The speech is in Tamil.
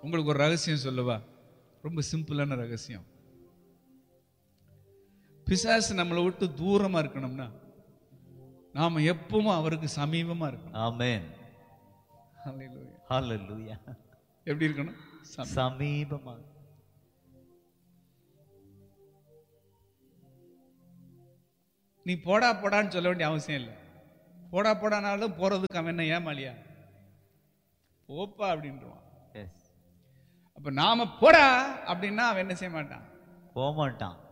உங்களுக்கு ஒரு ரகசியம் சொல்லவா? ரொம்ப சிம்பிளான ரகசியம். பிசாசு நம்மளை விட்டு தூரமா இருக்கணும்னா நாம எப்பவும் அவருக்கு சமீபமா இருக்கணும். ஆமென். ஹல்லேலூயா. ஹல்லேலூயா. எப்படி இருக்கணும்? சமீபமா. நீ போடா போடான்னு சொல்ல வேண்டிய அவசியம் இல்லை. போடா போடானாலும் போறதுக்கு அவன் என்ன ஏமாலியா? போப்பா அப்படின்றான். எஸ். அப்ப நாம போடா அப்படின்னா அவன் என்ன செய்ய மாட்டான்? போக மாட்டான்.